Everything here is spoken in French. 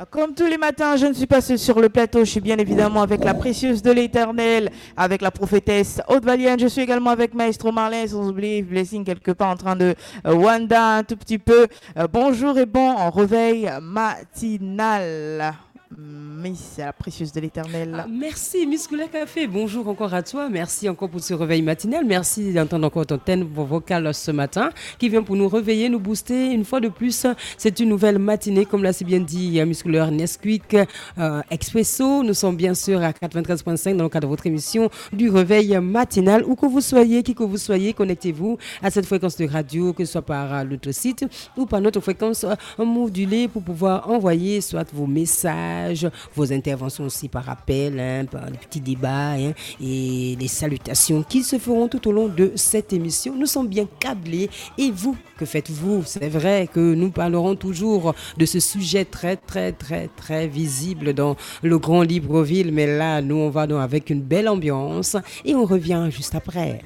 Comme tous les matins, je ne suis pas seule sur le plateau, je suis bien évidemment avec la précieuse de l'Éternel, avec la prophétesse Haute-Valienne. Je suis également avec Maestro Marlin, sans oublier Blessing quelque part en train de Wanda un tout petit peu. Bonjour et bon en réveil matinal. Miss, la précieuse de l'Éternel. Merci, Miss Couleur Café. Bonjour encore à toi. Merci encore pour ce réveil matinal. Merci d'entendre encore ton thème vocal ce matin qui vient pour nous réveiller, nous booster. Une fois de plus, c'est une nouvelle matinée, comme l'a si bien dit Miss Couleur Nesquik Expresso. Nous sommes bien sûr à 93.5 dans le cadre de votre émission du réveil matinal. Où que vous soyez, qui que vous soyez, connectez-vous à cette fréquence de radio, que ce soit par notre site ou par notre fréquence modulée pour pouvoir envoyer soit vos messages, vos interventions aussi par appel, par les petits débats et les salutations qui se feront tout au long de cette émission. Nous sommes bien câblés. Et vous, que faites-vous? C'est vrai que nous parlerons toujours de ce sujet très, très, très, très visible dans le Grand Libreville. Mais là, nous, on va donc avec une belle ambiance et on revient juste après.